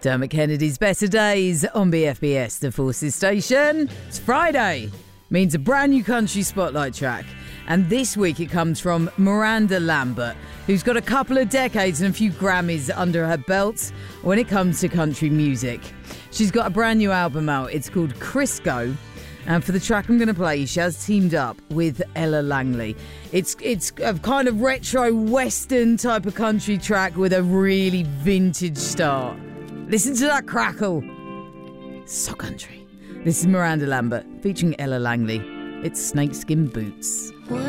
Dermot Kennedy's Better Days on BFBS, the Forces station. It's Friday, means a brand new country spotlight track. And this week it comes from Miranda Lambert, who's got a couple of decades and a few Grammys under her belt when it comes to country music. She's got a brand new album out. It's called Crisco. And for the track I'm going to play, she has teamed up with Ella Langley. It's a kind of retro western type of country track with a really vintage start. Listen to that crackle. So country. This is Miranda Lambert featuring Ella Langley. It's Snakeskin Boots.